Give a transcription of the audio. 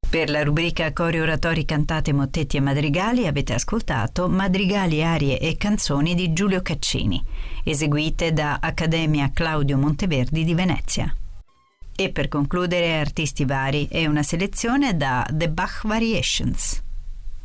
Per la rubrica Cori, oratori, cantate, mottetti e madrigali avete ascoltato Madrigali, arie e canzoni di Giulio Caccini, eseguite da Accademia Claudio Monteverdi di Venezia. E per concludere artisti vari e una selezione da The Bach Variations.